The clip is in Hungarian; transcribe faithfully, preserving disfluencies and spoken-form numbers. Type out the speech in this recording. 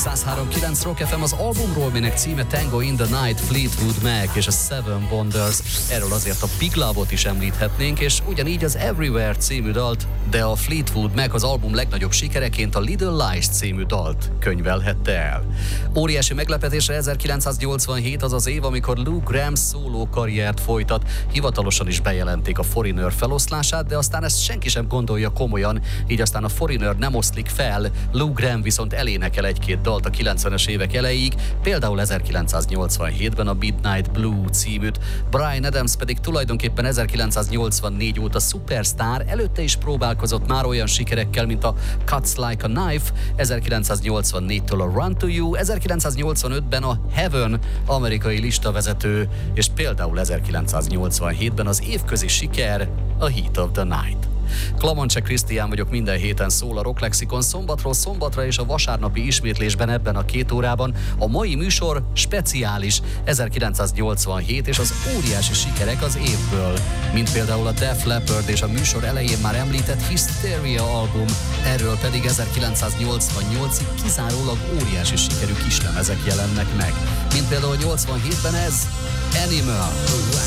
száz három kilenc Rock ef em, az albumról, minek címe Tango in the Night, Fleetwood Mac és a Seven Wonders. Erről azért a Big Love-ot is említhetnénk, és ugyanígy az Everywhere című dalt, de a Fleetwood Mac az album legnagyobb sikereként a Little Lies című dalt könyvelhette el. Óriási meglepetésre ezerkilencszáznyolcvanhét az az év, amikor Lou Gramm szóló karriert folytat. Hivatalosan is bejelentik a Foreigner feloszlását, de aztán ezt senki sem gondolja komolyan, így aztán a Foreigner nem oszlik fel, Lou Gramm viszont elénekel egy-két dalt a kilencvenes évek elejéig, például ezerkilencszáznyolcvanhétben a Midnight Blue címűt. Bryan Adams pedig tulajdonképpen ezerkilencszáznyolcvannégy óta szupersztár, előtte is próbálkozott már olyan sikerekkel, mint a Cuts Like a Knife, ezerkilencszáznyolcvannégytől a Run to You, ezerkilencszáznyolcvanötben a Heaven, amerikai listavezető, és például ezerkilencszáznyolcvanhétben az évközi siker, a Heat of the Night. Klamancsek Krisztián vagyok, minden héten szól a Rock Lexikon szombatról szombatra, és a vasárnapi ismétlésben ebben a két órában a mai műsor speciális ezerkilencszáznyolcvanhét és az óriási sikerek az évből, mint például a Def Leppard és a műsor elején már említett Hysteria album, erről pedig ezerkilencszáznyolcvannyolcig kizárólag óriási sikerű kislemezek jelennek meg, mint például nyolcvanhétben ez Animal.